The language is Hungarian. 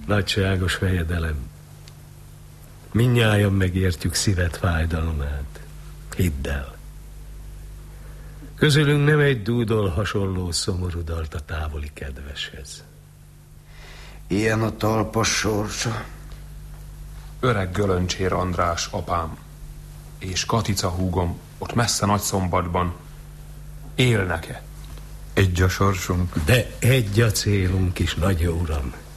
Nagyságos fejedelem, mindnyájan megértjük szíved fájdalmát. Hidd el. Közülünk nem egy dúdol hasonló szomorú dalt a távoli kedveshez. Ilyen a talpas sorsa. Öreg Gölöncsér András, apám, és Katica húgom, ott messze Nagyszombatban élnek-e? Egy a sorsunk. De egy a célunk is, nagy uram.